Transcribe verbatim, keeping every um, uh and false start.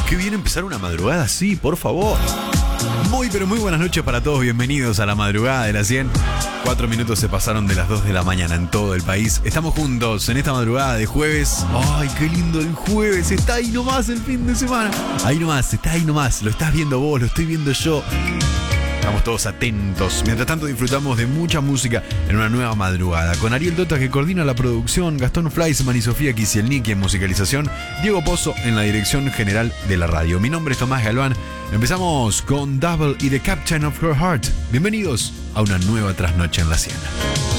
Qué bien empezar una madrugada así, por favor. Muy pero muy buenas noches para todos, bienvenidos a la madrugada de la cien. Cuatro minutos se pasaron de las dos de la mañana en todo el país. Estamos juntos en esta madrugada de jueves. Ay, qué lindo el jueves, está ahí nomás el fin de semana. Ahí nomás, está ahí nomás, lo estás viendo vos, lo estoy viendo yo. Estamos todos atentos. Mientras tanto disfrutamos de mucha música en una nueva madrugada. Con Ariel Dota que coordina la producción, Gastón Fleisman y Sofía Kisielniki en musicalización, Diego Pozo en la dirección general de la radio. Mi nombre es Tomás Galván. Empezamos con Double y The Captain of Her Heart. Bienvenidos a una nueva trasnoche en la cien.